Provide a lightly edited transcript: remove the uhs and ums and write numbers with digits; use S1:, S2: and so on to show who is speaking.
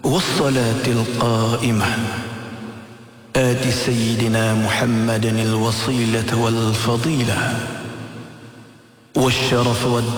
S1: والصلاة القائمة آت سيدنا محمد الوصيلة والفضيلة والشرف